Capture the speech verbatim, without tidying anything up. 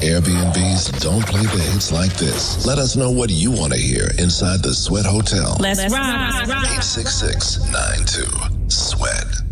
Airbnbs don't play the hits like this. Let us know what you want to hear inside the Sweat Hotel. Let's ride. eight six six nine two sweat.